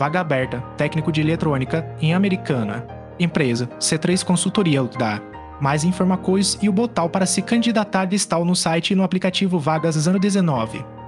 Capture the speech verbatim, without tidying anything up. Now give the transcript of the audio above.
Vaga aberta, técnico de eletrônica, em Americana. Empresa, C três Consultoria dá. Mais informações e o botão para se candidatar está no site e no aplicativo Vagas zero dezenove.